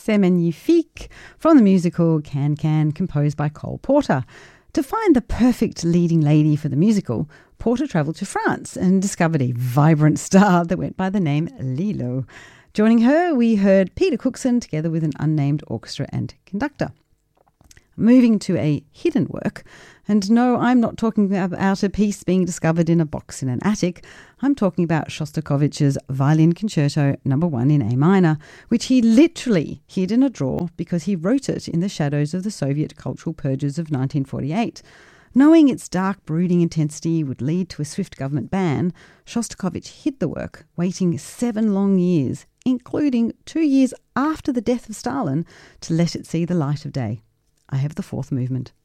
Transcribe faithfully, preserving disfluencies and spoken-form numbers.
C'est Magnifique from the musical Can Can, composed by Cole Porter. To find the perfect leading lady for the musical, Porter travelled to France and discovered a vibrant star that went by the name Lilo. Joining her, we heard Peter Cookson together with an unnamed orchestra and conductor. Moving to a hidden work, and no, I'm not talking about a piece being discovered in a box in an attic. I'm talking about Shostakovich's Violin Concerto number one in A minor, which he literally hid in a drawer because he wrote it in the shadows of the Soviet cultural purges of nineteen forty-eight. Knowing its dark, brooding intensity would lead to a swift government ban, Shostakovich hid the work, waiting seven long years, including two years after the death of Stalin, to let it see the light of day. I have the fourth movement.